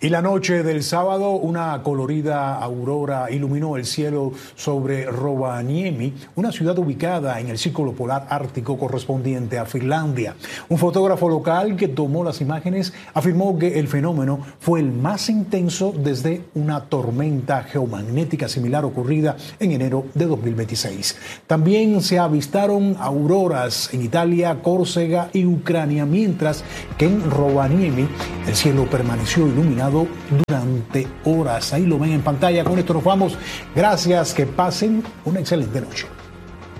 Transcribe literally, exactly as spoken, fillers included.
Y la noche del sábado, una colorida aurora iluminó el cielo sobre Rovaniemi, una ciudad ubicada en el círculo polar ártico correspondiente a Finlandia. Un fotógrafo local que tomó las imágenes afirmó que el fenómeno fue el más intenso desde una tormenta geomagnética similar ocurrida en enero de dos mil veintiséis. También se avistaron auroras en Italia, Córcega y Ucrania, mientras que en Rovaniemi el cielo permaneció iluminado durante horas. Ahí lo ven en pantalla. Con esto nos vamos. Gracias, que pasen una excelente noche.